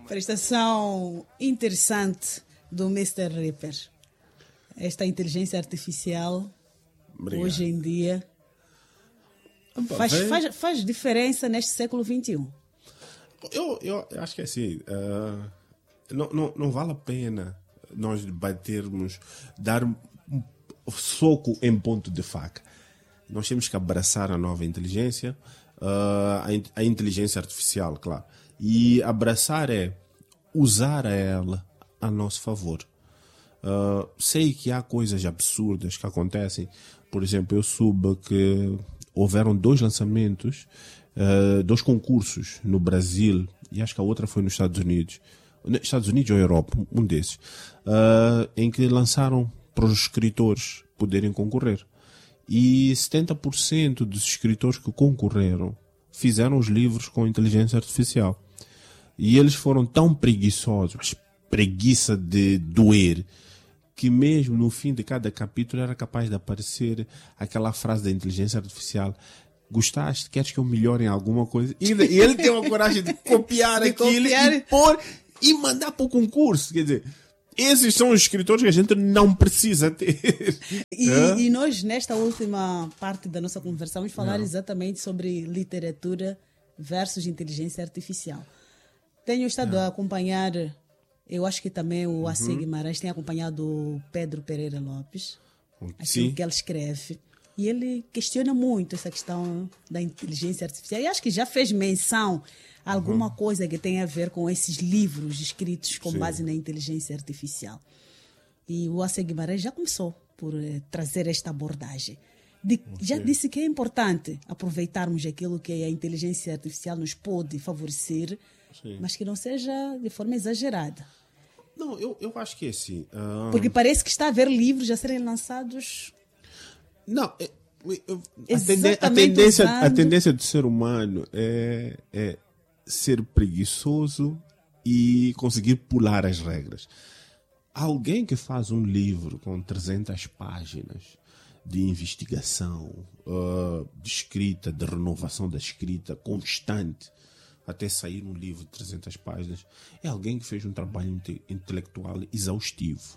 Prestação interessante do Mr. Ripper. Esta inteligência artificial, Obrigado. hoje em dia, faz diferença neste século XXI. Eu acho que é assim, não vale a pena nós debatermos, dar um soco em ponto de faca. Nós temos que abraçar a nova inteligência, a inteligência artificial, claro. E abraçar é usar ela a nosso favor. Sei que há coisas absurdas que acontecem. Por exemplo, eu soube que houveram 2 lançamentos, 2 concursos no Brasil, e acho que a outra foi nos Estados Unidos. Estados Unidos ou Europa, um desses, em que lançaram para os escritores poderem concorrer. E 70% dos escritores que concorreram fizeram os livros com inteligência artificial. E eles foram tão preguiçosos, preguiça de doer, que mesmo no fim de cada capítulo era capaz de aparecer aquela frase da inteligência artificial: gostaste? Queres que eu melhore em alguma coisa? E ele tem uma coragem de copiar aquilo e pôr e mandar para o concurso. Quer dizer, esses são os escritores que a gente não precisa ter. E nós, nesta última parte da nossa conversa, vamos falar exatamente sobre literatura versus inteligência artificial. Tenho estado a acompanhar, eu acho que também o AC Guimarães tem acompanhado o Pedro Pereira Lopes, aquilo que ele escreve. E ele questiona muito essa questão da inteligência artificial. E acho que já fez menção a alguma coisa que tem a ver com esses livros escritos com base na inteligência artificial. E o AC Guimarães já começou por trazer esta abordagem. Já disse que é importante aproveitarmos aquilo que a inteligência artificial nos pode favorecer, mas que não seja de forma exagerada. Não, eu acho que é assim. Porque parece que está a haver livros a serem lançados. Não, a tendência do ser humano é ser preguiçoso e conseguir pular as regras. Alguém que faz um livro com 300 páginas de investigação, de escrita, de renovação da escrita constante, até sair um livro de 300 páginas, é alguém que fez um trabalho intelectual exaustivo.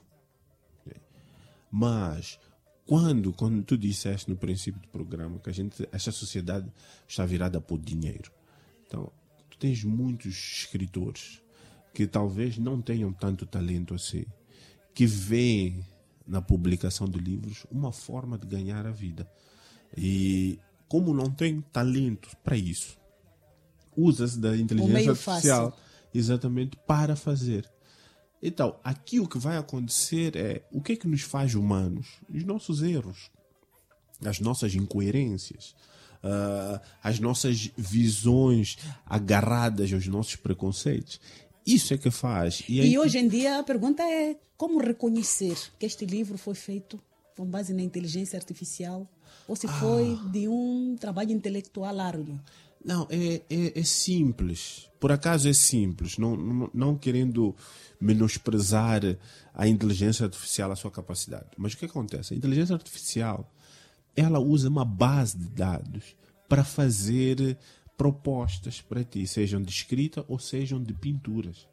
Mas quando tu disseste no princípio do programa que esta sociedade está virada por dinheiro, então tu tens muitos escritores que talvez não tenham tanto talento assim, que veem na publicação de livros uma forma de ganhar a vida. E como não tem talento para isso, usa-se da inteligência artificial fácil, exatamente para fazer. Então, aqui o que vai acontecer é o que é que nos faz humanos? Os nossos erros, as nossas incoerências, as nossas visões agarradas aos nossos preconceitos. Isso é que faz. E hoje em dia a pergunta é como reconhecer que este livro foi feito com base na inteligência artificial ou se foi de um trabalho intelectual árduo. Não, é simples. Por acaso é simples. Não querendo menosprezar a inteligência artificial, a sua capacidade. Mas o que acontece? A inteligência artificial, ela usa uma base de dados para fazer propostas para ti, sejam de escrita ou sejam de pinturas.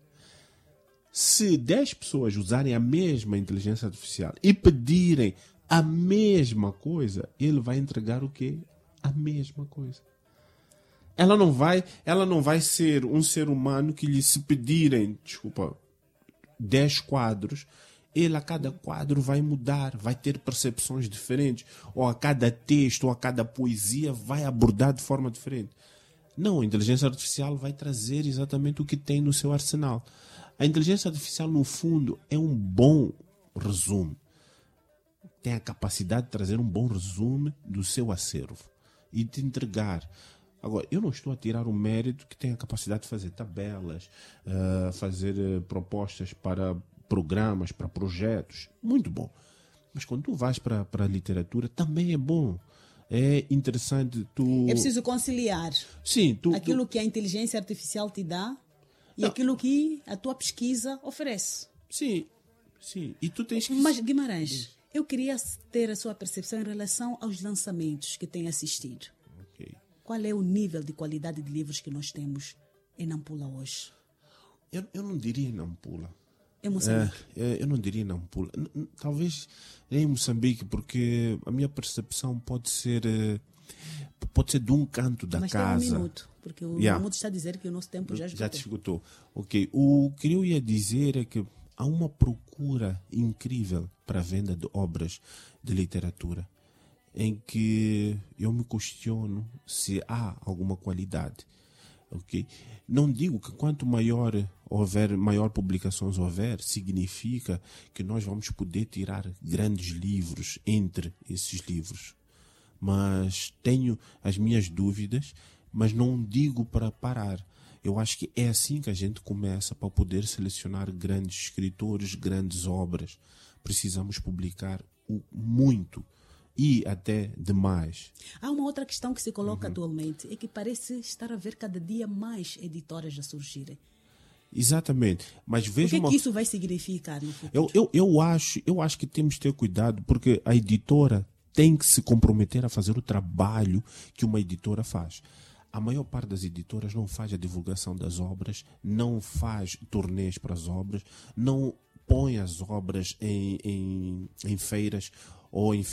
Se 10 pessoas usarem a mesma inteligência artificial e pedirem a mesma coisa, ele vai entregar o quê? A mesma coisa. Ela não vai ser um ser humano que lhe se pedirem, 10 quadros, ele a cada quadro vai mudar, vai ter percepções diferentes, ou a cada texto, ou a cada poesia vai abordar de forma diferente. Não, a inteligência artificial vai trazer exatamente o que tem no seu arsenal. A inteligência artificial, no fundo, é um bom resumo. Tem a capacidade de trazer um bom resumo do seu acervo e de entregar. Agora, eu não estou a tirar o mérito que tem a capacidade de fazer tabelas, fazer propostas para programas, para projetos. Muito bom. Mas quando tu vais para a literatura, também é bom. É interessante tu... É preciso conciliar aquilo que a inteligência artificial te dá e aquilo que a tua pesquisa oferece. Sim. E tu tens que... Mas, Guimarães, eu queria ter a sua percepção em relação aos lançamentos que tem assistido. Qual é o nível de qualidade de livros que nós temos em Nampula hoje? Eu não diria Nampula. É Moçambique. Eu não diria Nampula. Talvez em Moçambique, porque a minha percepção pode ser de um canto da Mas casa. tem um minuto, porque o Mahmoud está a dizer que o nosso tempo já esgotou. Já te esgotou. Ok. O que eu ia dizer é que há uma procura incrível para a venda de obras de literatura, em que eu me questiono se há alguma qualidade. Okay? Não digo que quanto maior publicações houver, significa que nós vamos poder tirar grandes livros entre esses livros. Mas tenho as minhas dúvidas, mas não digo para parar. Eu acho que é assim que a gente começa para poder selecionar grandes escritores, grandes obras. Precisamos publicar muito e até demais. Há uma outra questão que se coloca atualmente, é que parece estar a haver cada dia mais editoras a surgirem. Exatamente. Mas veja o que isso vai significar no futuro? Eu acho que temos que ter cuidado, porque a editora tem que se comprometer a fazer o trabalho que uma editora faz. A maior parte das editoras não faz a divulgação das obras, não faz turnês para as obras, não põe as obras em feiras ou em